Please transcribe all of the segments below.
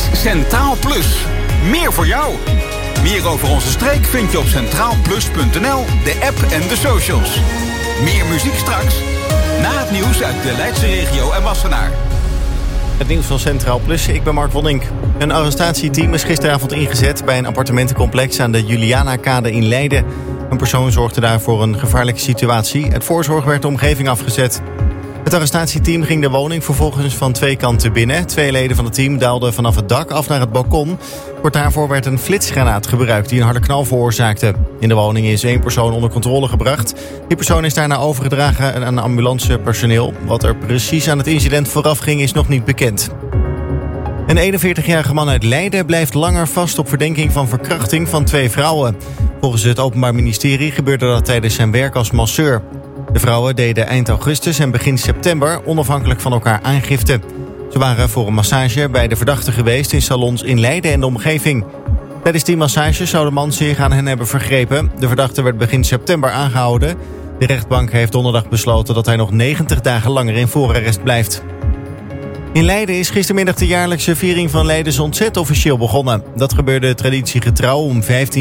Centraal Plus. Meer voor jou. Meer over onze streek vind je op centraalplus.nl, de app en de socials. Meer muziek straks. Na het nieuws uit de Leidse regio en Wassenaar. Het nieuws van Centraal Plus, ik ben Mark Wonnink. Een arrestatieteam is gisteravond ingezet bij een appartementencomplex aan de Julianakade in Leiden. Een persoon zorgde daar voor een gevaarlijke situatie. Het voorzorg werd de omgeving afgezet. Het arrestatieteam ging de woning vervolgens van twee kanten binnen. 2 leden van het team daalden vanaf het dak af naar het balkon. Kort daarvoor werd een flitsgranaat gebruikt die een harde knal veroorzaakte. In de woning is 1 persoon onder controle gebracht. Die persoon is daarna overgedragen aan ambulancepersoneel. Wat er precies aan het incident vooraf ging is nog niet bekend. Een 41-jarige man uit Leiden blijft langer vast op verdenking van verkrachting van 2 vrouwen. Volgens het Openbaar Ministerie gebeurde dat tijdens zijn werk als masseur. De vrouwen deden eind augustus en begin september onafhankelijk van elkaar aangifte. Ze waren voor een massage bij de verdachte geweest in salons in Leiden en de omgeving. Tijdens die massage zou de man zich aan hen hebben vergrepen. De verdachte werd begin september aangehouden. De rechtbank heeft donderdag besloten dat hij nog 90 dagen langer in voorarrest blijft. In Leiden is gistermiddag de jaarlijkse viering van Leidens Ontzet officieel begonnen. Dat gebeurde traditiegetrouw om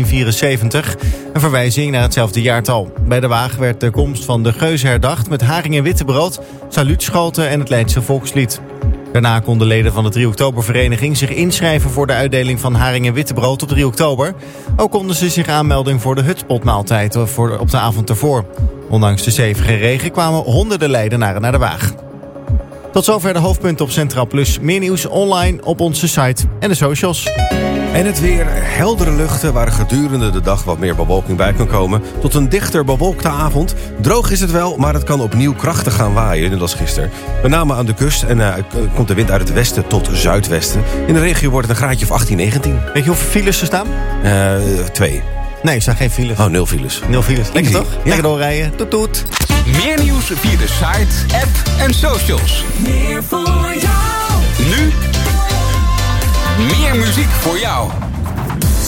1574, een verwijzing naar hetzelfde jaartal. Bij de waag werd de komst van de geuzen herdacht met haring en wittebrood, saluutschoten en het Leidse volkslied. Daarna konden leden van de 3 oktobervereniging zich inschrijven voor de uitdeling van haring en wittebrood op 3 oktober. Ook konden ze zich aanmelden voor de hutspotmaaltijd op de avond ervoor. Ondanks de stevige regen kwamen honderden Leidenaren naar de waag. Tot zover de hoofdpunten op Centraal Plus. Meer nieuws online op onze site en de socials. En het weer, heldere luchten waar gedurende de dag wat meer bewolking bij kan komen. Tot een dichter bewolkte avond. Droog is het wel, maar het kan opnieuw krachtig gaan waaien, net als gisteren. Met name aan de kust en komt de wind uit het westen tot zuidwesten. In de regio wordt het een graadje of 18, 19. Weet je hoeveel files er staan? 2. Nee, er staan geen files. Oh, 0 files. 0 files. Lekker toch? Ja. Lekker doorrijden. Toet toet. Meer nieuws via de site, app en socials. Meer voor jou. Nu meer muziek voor jou.